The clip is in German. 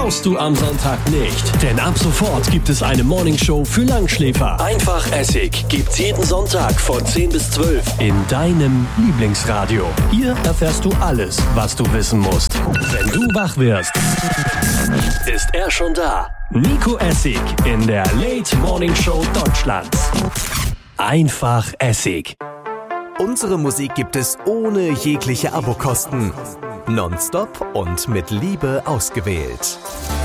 verpasst du am Sonntag nicht. Denn ab sofort gibt es eine Morningshow für Langschläfer. Einfach Essig gibt's jeden Sonntag von 10 bis 12 in deinem Lieblingsradio. Hier erfährst du alles, was du wissen musst. Wenn du wach wirst, ist er schon da. Nico Essig in der Late Morning Show Deutschlands. Einfach Essig. Unsere Musik gibt es ohne jegliche Abokosten. Nonstop und mit Liebe ausgewählt.